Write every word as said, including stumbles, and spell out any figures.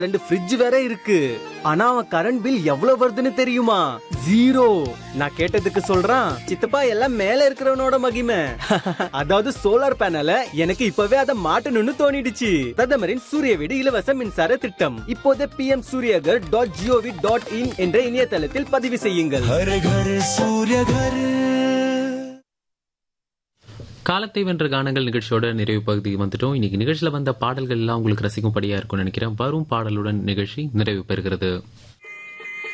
ரெண்டு ஃப்ரிட்ஜ் வேற இருக்கு. ஆனா அவன் கரண்ட் பில் எவ்வளவு வருதுன்னு தெரியுமா? ஜீரோ. நான் கேட்டதுக்கு சொல்றான், சித்தப்பா எல்லாம் மேல இருக்கிறவனோட மகிமை. அதாவது சோலார் பேனல எனக்கு இப்பவே அதை மாட்டணும்னு தோணிடுச்சு. பிரதமரின் சூரிய வீடு இலவச மின்சார திட்டம் இப்போதே B M Surya Ghar dot gov dot in என்ற இணையதளத்தில் பதிவு செய்யுங்கள். காலத்தை வென்ற கானங்கள் நிகழ்ச்சியோட நிறைவு பகுதிக்கு வந்துட்டோம். இன்னைக்கு நிகழ்ச்சியில வந்த பாடல்கள் எல்லாம் உங்களுக்கு ரசிக்கும்படியா இருக்கும்னு நினைக்கிறேன். வரும் பாடலுடன் நிகழ்ச்சி நிறைவு பெறுகிறது.